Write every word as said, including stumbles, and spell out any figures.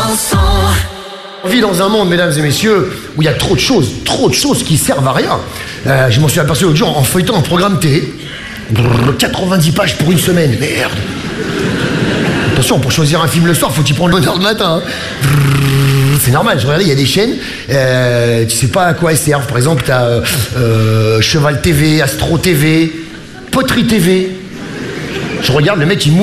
On vit dans un monde, mesdames et messieurs, où il y a trop de choses, trop de choses qui servent à rien. Euh, je m'en suis aperçu l'autre jour en feuilletant un programme télé. Brrr, quatre-vingt-dix pages pour une semaine, merde. Attention, pour choisir un film le soir, faut t'y prendre le bonne heure le matin. Hein. Brrr, c'est normal, je regardais, il y a des chaînes, euh, tu sais pas à quoi elles servent. Par exemple, t'as euh, euh, Cheval T V, Astro T V, Poterie T V. Je regarde, le mec il mou